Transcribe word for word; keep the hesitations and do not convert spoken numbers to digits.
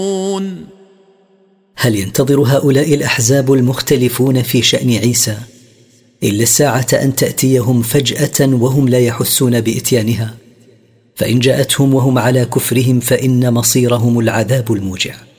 هل ينتظر هؤلاء الأحزاب المختلفون في شأن عيسى إلا الساعة أن تأتيهم فجأة وهم لا يحسون بإتيانها؟ فإن جاءتهم وهم على كفرهم فإن مصيرهم العذاب الموجع.